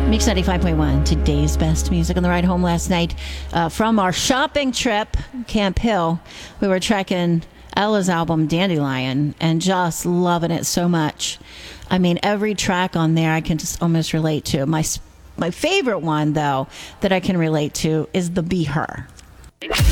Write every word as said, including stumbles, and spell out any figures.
Mix ninety-five point one, today's best music. On the ride home last night uh, from our shopping trip, Camp Hill, we were tracking Ella's album, Dandelion, and just loving it so much. I mean, every track on there I can just almost relate to. My, my favorite one, though, that I can relate to is the Be Her.